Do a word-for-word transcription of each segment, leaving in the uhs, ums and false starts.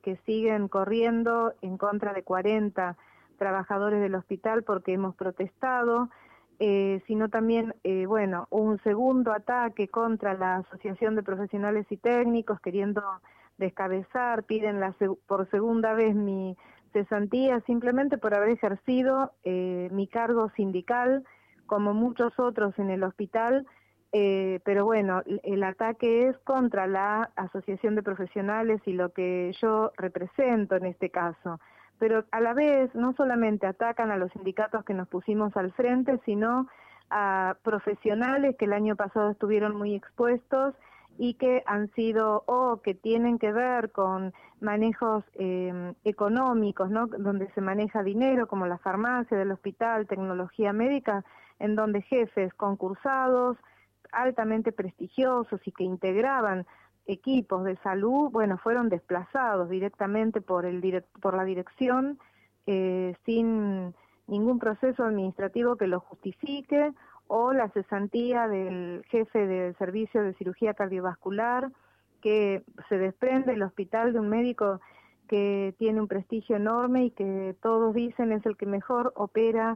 que siguen corriendo en contra de cuarenta trabajadores del hospital porque hemos protestado, eh, sino también, eh, bueno, un segundo ataque contra la Asociación de Profesionales y Técnicos, queriendo descabezar, piden la, por segunda vez mi cesantía, simplemente por haber ejercido eh, mi cargo sindical, como muchos otros en el hospital, eh, pero bueno, el ataque es contra la Asociación de Profesionales y lo que yo represento en este caso. Pero a la vez no solamente atacan a los sindicatos que nos pusimos al frente, sino a profesionales que el año pasado estuvieron muy expuestos y que han sido o que tienen que ver con manejos eh, económicos, ¿no? Donde se maneja dinero, como la farmacia del hospital, tecnología médica, en donde jefes concursados, altamente prestigiosos y que integraban equipos de salud, bueno, fueron desplazados directamente por el direct, por la dirección eh, sin ningún proceso administrativo que lo justifique, o la cesantía del jefe del servicio de cirugía cardiovascular, que se desprende el hospital de un médico que tiene un prestigio enorme y que todos dicen es el que mejor opera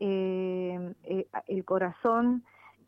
eh, eh, el corazón,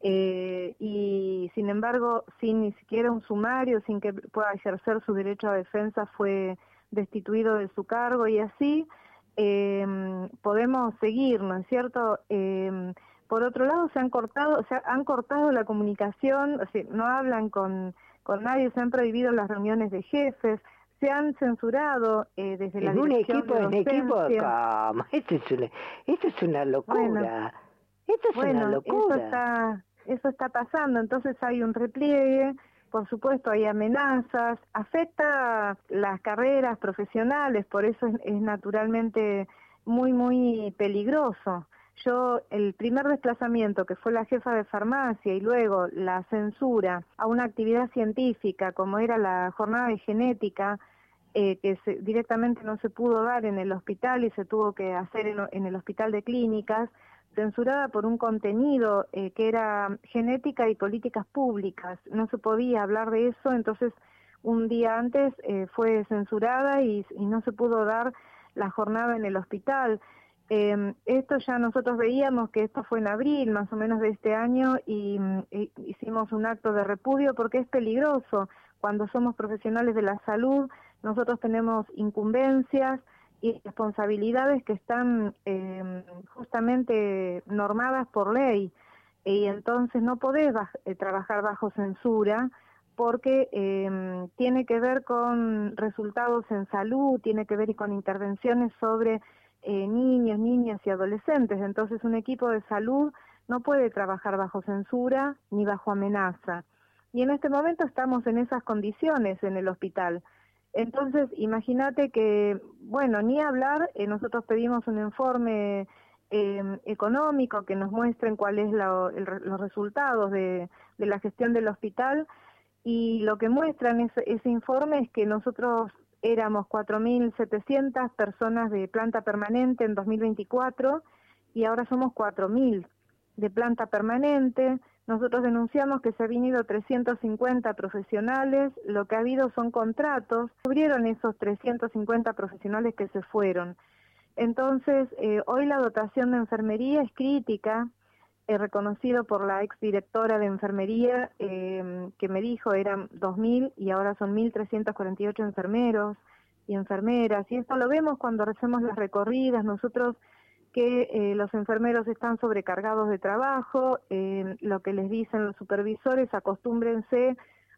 eh, y sin embargo, sin ni siquiera un sumario, sin que pueda ejercer su derecho a defensa, fue destituido de su cargo, y así eh, podemos seguir, ¿no es cierto? Eh, por otro lado, se han cortado, se han cortado la comunicación, o sea, no hablan con, con nadie, se han prohibido las reuniones de jefes, se han censurado eh, desde en la un dirección equipo, de en equipo, docencia. ¿cómo? Esto es una, esto es una locura. Bueno, esto es bueno, una eso locura. está, eso está pasando, entonces hay un repliegue, por supuesto hay amenazas, afecta las carreras profesionales, por eso es, es naturalmente muy, muy peligroso. Yo, el primer desplazamiento, que fue la jefa de farmacia, y luego la censura a una actividad científica como era la jornada de genética, eh, que se, directamente no se pudo dar en el hospital y se tuvo que hacer en, en el hospital de clínicas, censurada por un contenido eh, que era genética y políticas públicas, no se podía hablar de eso, entonces un día antes eh, fue censurada y, y no se pudo dar la jornada en el hospital. Eh, esto ya nosotros veíamos que esto fue en abril más o menos de este año y, y hicimos un acto de repudio porque es peligroso. Cuando somos profesionales de la salud, nosotros tenemos incumbencias y responsabilidades que están eh, justamente normadas por ley, y entonces no podés baj- eh, trabajar bajo censura porque eh, tiene que ver con resultados en salud, tiene que ver con intervenciones sobre eh, niños, niñas y adolescentes. Entonces un equipo de salud no puede trabajar bajo censura ni bajo amenaza. Y en este momento estamos en esas condiciones en el hospital. Entonces, imagínate que, bueno, ni hablar, eh, nosotros pedimos un informe eh, económico que nos muestren cuáles lo, el, los resultados de, de la gestión del hospital, y lo que muestran ese, ese informe es que nosotros éramos cuatro mil setecientas personas de planta permanente en dos mil veinticuatro y ahora somos cuatro mil de planta permanente. Nosotros denunciamos que se han venido trescientos cincuenta profesionales, lo que ha habido son contratos, cubrieron esos trescientos cincuenta profesionales que se fueron. Entonces, eh, hoy la dotación de enfermería es crítica, eh, reconocido por la exdirectora de enfermería, eh, que me dijo eran dos mil y ahora son mil trescientos cuarenta y ocho enfermeros y enfermeras, y esto lo vemos cuando hacemos las recorridas, nosotros que eh, los enfermeros están sobrecargados de trabajo, eh, lo que les dicen los supervisores, acostúmbrense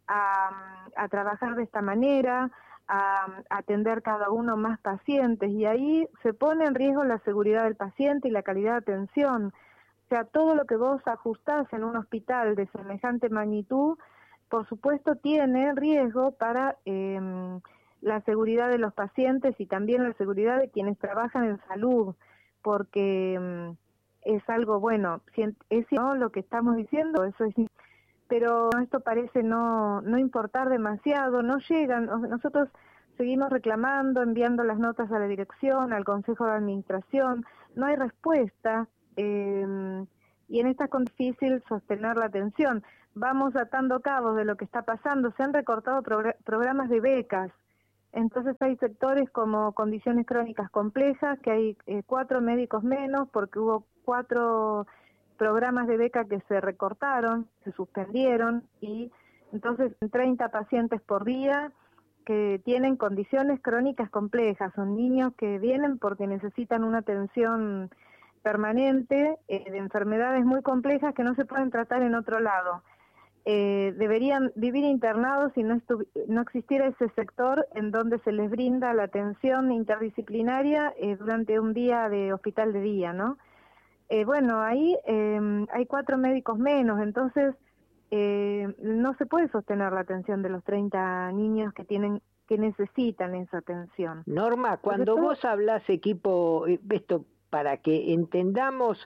a, a trabajar de esta manera, a, a atender cada uno más pacientes, y ahí se pone en riesgo la seguridad del paciente y la calidad de atención. O sea, todo lo que vos ajustás en un hospital de semejante magnitud, por supuesto tiene riesgo para eh, la seguridad de los pacientes y también la seguridad de quienes trabajan en salud, porque um, es algo, bueno, es ¿no? lo que estamos diciendo, eso es, pero esto parece no, no importar demasiado, no llegan, nosotros seguimos reclamando, enviando las notas a la dirección, al Consejo de Administración, no hay respuesta, eh, y en esta es difícil sostener la atención. Vamos atando cabos de lo que está pasando, se han recortado progr- programas de becas, Entonces hay sectores como condiciones crónicas complejas, que hay eh, cuatro médicos menos porque hubo cuatro programas de beca que se recortaron, se suspendieron, y entonces treinta pacientes por día que tienen condiciones crónicas complejas, son niños que vienen porque necesitan una atención permanente eh, de enfermedades muy complejas que no se pueden tratar en otro lado. Eh, deberían vivir internados si no, no existiera ese sector en donde se les brinda la atención interdisciplinaria eh, durante un día de hospital de día, ¿no? Eh, bueno, ahí eh, hay cuatro médicos menos, entonces eh, no se puede sostener la atención de los treinta niños que tienen que necesitan esa atención. Norma, cuando todo... vos hablas equipo, esto para que entendamos,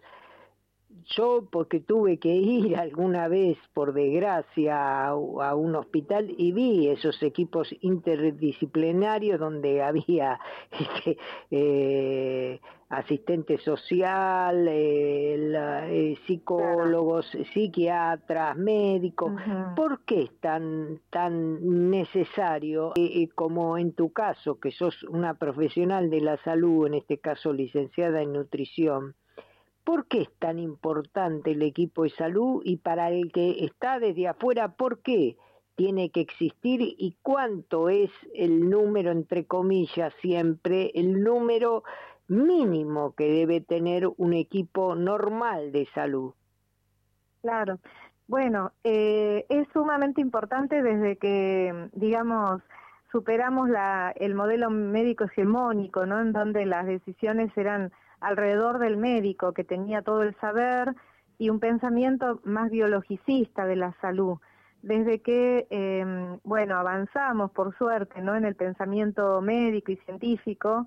yo porque tuve que ir alguna vez, por desgracia, a, a un hospital y vi esos equipos interdisciplinarios donde había este, eh, asistente social, eh, la, eh, psicólogos, claro. psiquiatras, médicos. Uh-huh. ¿Por qué es tan, tan necesario, eh, como en tu caso, que sos una profesional de la salud, en este caso licenciada en nutrición? ¿Por qué es tan importante el equipo de salud? Y para el que está desde afuera, ¿por qué tiene que existir? ¿Y cuánto es el número, entre comillas, siempre, el número mínimo que debe tener un equipo normal de salud? Claro. Bueno, eh, es sumamente importante desde que, digamos, superamos la, el modelo médico hegemónico, ¿no? En donde las decisiones eran alrededor del médico, que tenía todo el saber y un pensamiento más biologicista de la salud. Desde que, eh, bueno, avanzamos, por suerte, ¿no? En el pensamiento médico y científico,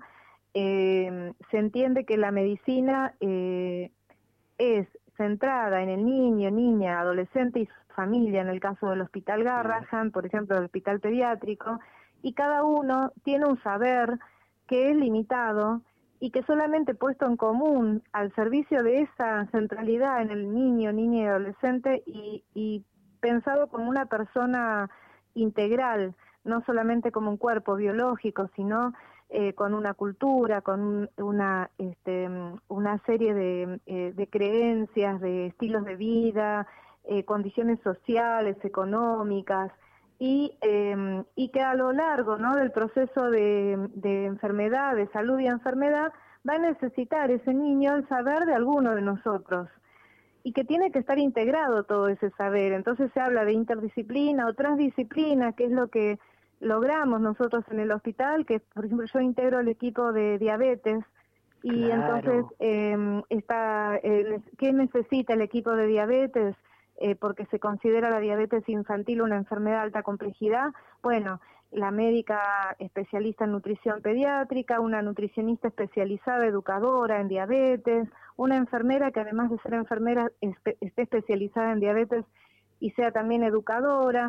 eh, se entiende que la medicina eh, es centrada en el niño, niña, adolescente y su familia, en el caso del Hospital Garrahan, por ejemplo, el Hospital Pediátrico, y cada uno tiene un saber que es limitado y que solamente puesto en común al servicio de esa centralidad en el niño, niña y adolescente y, y pensado como una persona integral, no solamente como un cuerpo biológico, sino eh, con una cultura, con una, este, una serie de, eh, de creencias, de estilos de vida, eh, condiciones sociales, económicas, y, eh, y que a lo largo, ¿no?, del proceso de, de enfermedad, de salud y enfermedad, va a necesitar ese niño el saber de alguno de nosotros, y que tiene que estar integrado todo ese saber. Entonces se habla de interdisciplina o transdisciplina, que es lo que logramos nosotros en el hospital, que por ejemplo yo integro el equipo de diabetes, y claro. entonces eh, está, eh, ¿qué necesita el equipo de diabetes? Eh, porque se considera la diabetes infantil una enfermedad de alta complejidad. Bueno, la médica especialista en nutrición pediátrica, una nutricionista especializada, educadora en diabetes, una enfermera que además de ser enfermera espe- esté especializada en diabetes y sea también educadora.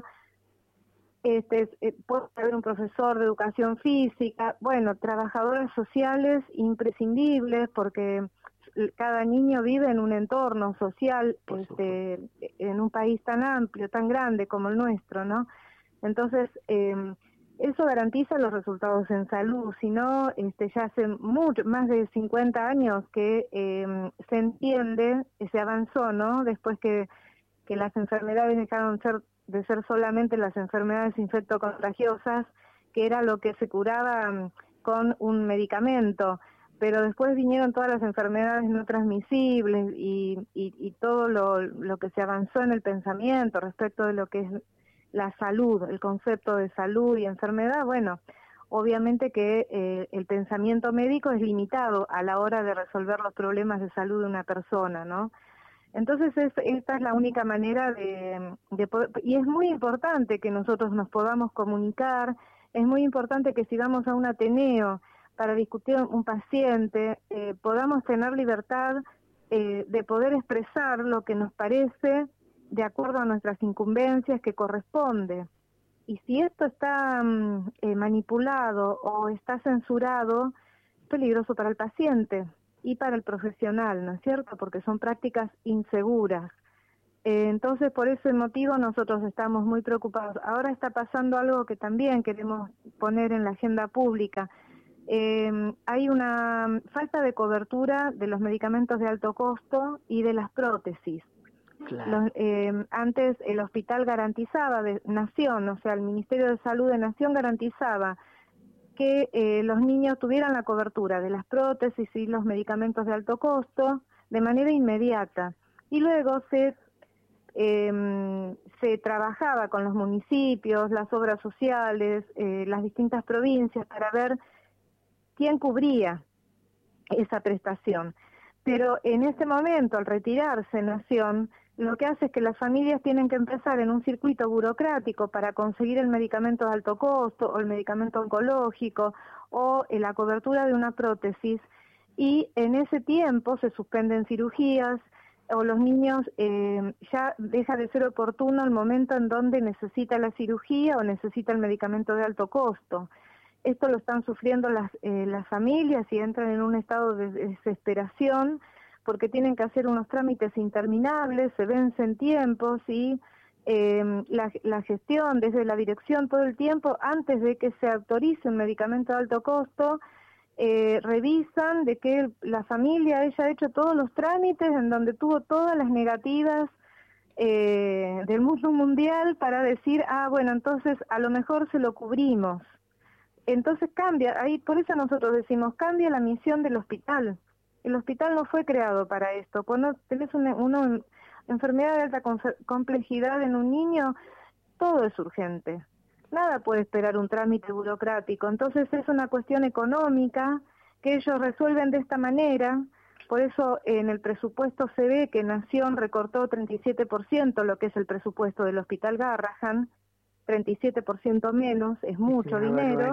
Este, eh, puede haber un profesor de educación física, bueno, trabajadoras sociales imprescindibles porque cada niño vive en un entorno social, este, en un país tan amplio, tan grande como el nuestro, ¿no? Entonces, eh, eso garantiza los resultados en salud, si no, este, ya hace mucho, más de cincuenta años que eh, se entiende, se avanzó, ¿no? Después que, que las enfermedades dejaron ser, de ser solamente las enfermedades infectocontagiosas, que era lo que se curaba con un medicamento, pero después vinieron todas las enfermedades no transmisibles y, y, y todo lo, lo que se avanzó en el pensamiento respecto de lo que es la salud, el concepto de salud y enfermedad. Bueno, obviamente que eh, el pensamiento médico es limitado a la hora de resolver los problemas de salud de una persona, ¿no? Entonces es, esta es la única manera de, de poder, y es muy importante que nosotros nos podamos comunicar, es muy importante que si vamos a un ateneo para discutir un paciente, eh, podamos tener libertad eh, de poder expresar lo que nos parece de acuerdo a nuestras incumbencias que corresponde. Y si esto está mm, eh, manipulado o está censurado, es peligroso para el paciente y para el profesional, ¿no es cierto? Porque son prácticas inseguras. Eh, entonces, por ese motivo nosotros estamos muy preocupados. Ahora está pasando algo que también queremos poner en la agenda pública. Eh, hay una falta de cobertura de los medicamentos de alto costo y de las prótesis. Claro. Los, eh, antes el hospital garantizaba, de Nación, o sea, el Ministerio de Salud de Nación garantizaba que eh, los niños tuvieran la cobertura de las prótesis y los medicamentos de alto costo de manera inmediata. Y luego se, eh, se trabajaba con los municipios, las obras sociales, eh, las distintas provincias para ver quién cubría esa prestación. Pero en este momento, al retirarse Nación, lo que hace es que las familias tienen que empezar en un circuito burocrático para conseguir el medicamento de alto costo o el medicamento oncológico o la cobertura de una prótesis, y en ese tiempo se suspenden cirugías o los niños eh, ya deja de ser oportuno el momento en donde necesita la cirugía o necesita el medicamento de alto costo. Esto lo están sufriendo las, eh, las familias y entran en un estado de desesperación porque tienen que hacer unos trámites interminables, se vencen tiempos y eh, la, la gestión desde la dirección todo el tiempo, antes de que se autorice un medicamento de alto costo, eh, revisan de que la familia haya hecho todos los trámites en donde tuvo todas las negativas eh, del mundo mundial para decir, ah, bueno, entonces a lo mejor se lo cubrimos. Entonces cambia, ahí por eso nosotros decimos, cambia la misión del hospital. El hospital no fue creado para esto. Cuando tenés una, una enfermedad de alta complejidad en un niño, todo es urgente. Nada puede esperar un trámite burocrático. Entonces es una cuestión económica que ellos resuelven de esta manera. Por eso en el presupuesto se ve que Nación recortó treinta y siete por ciento lo que es el presupuesto del Hospital Garrahan, treinta y siete por ciento menos, es mucho dinero.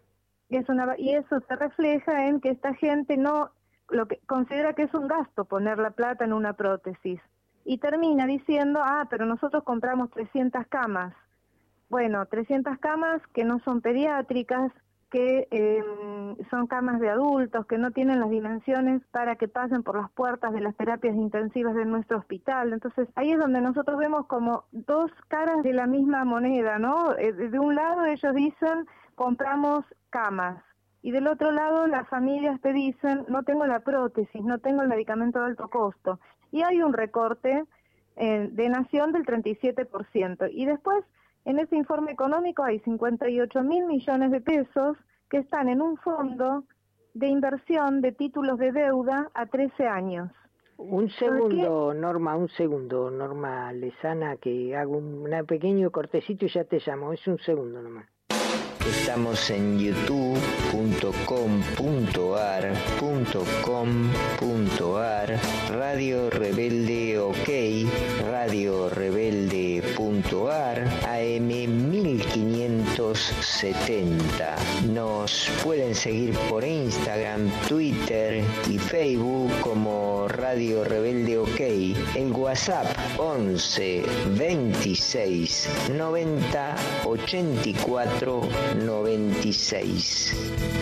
Y, es una, y eso se refleja en que esta gente no lo que considera que es un gasto poner la plata en una prótesis. Y termina diciendo, ah, pero nosotros compramos trescientas camas. Bueno, trescientas camas que no son pediátricas, que eh, son camas de adultos, que no tienen las dimensiones para que pasen por las puertas de las terapias intensivas de nuestro hospital. Entonces, ahí es donde nosotros vemos como dos caras de la misma moneda, ¿no? Eh, de un lado ellos dicen, compramos camas, y del otro lado las familias te dicen, no tengo la prótesis, no tengo el medicamento de alto costo. Y hay un recorte eh, de Nación del treinta y siete por ciento. Y después, en ese informe económico hay cincuenta y ocho mil millones de pesos que están en un fondo de inversión de títulos de deuda a trece años. Un segundo, Norma, un segundo, Norma Lezana, que hago un pequeño cortecito y ya te llamo. Es un segundo nomás. Estamos en youtube punto com punto ar punto com punto ar, Radio Rebelde OK, Radio Rebelde punto ar, A M mil quinientos setenta. Nos pueden seguir por Instagram, Twitter y Facebook como Radio Rebelde OK. El WhatsApp once veintiséis noventa ochenta y cuatro noventa y seis.